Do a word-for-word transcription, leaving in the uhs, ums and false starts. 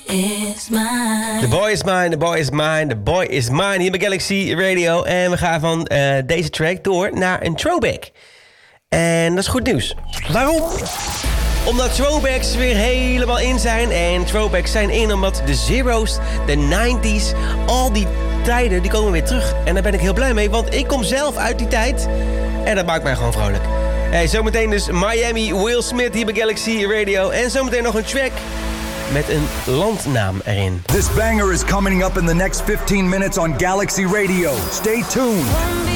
is mine. The boy is mine, the boy is mine, the boy is mine. Hier bij Galaxy Radio. En we gaan van uh, deze track door naar een throwback. En dat is goed nieuws. Waarom? Omdat throwbacks weer helemaal in zijn. En throwbacks zijn in omdat de zero's, de nineties, al die tijden, die komen weer terug. En daar ben ik heel blij mee, want ik kom zelf uit die tijd. En dat maakt mij gewoon vrolijk. Hey, zometeen dus Miami, Will Smith hier bij Galaxy Radio. En zometeen nog een track met een landnaam erin. This banger is coming up in the next fifteen minutes on Galaxy Radio. Stay tuned.